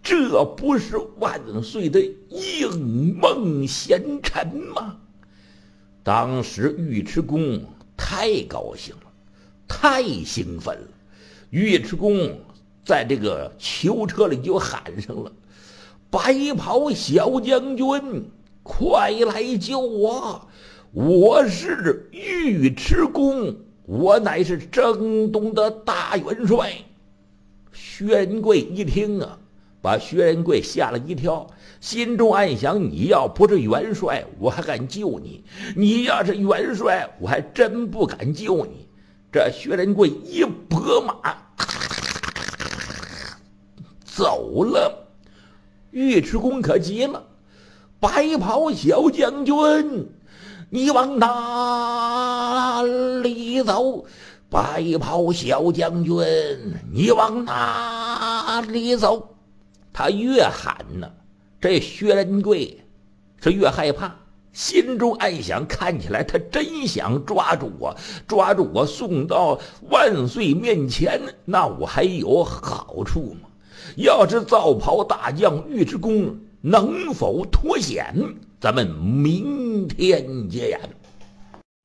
这不是万岁的应梦贤臣吗？当时尉迟恭太高兴了，太兴奋了。尉迟恭在这个囚车里就喊上了：“白袍小将军，快来救我！我是尉迟恭，我乃是征东的大元帅。”薛仁贵一听啊，把薛仁贵吓了一跳，心中暗想：你要不是元帅，我还敢救你；你要是元帅，我还真不敢救你。这薛仁贵一拨马走了。尉迟恭可急了：“白袍小将军，你往哪里走？白袍小将军，你往哪里走？”他越喊呢，这薛仁贵是越害怕，心中暗想：看起来他真想抓住我送到万岁面前，那我还有好处吗？要是皂袍大将尉迟恭能否脱险，咱们明天见。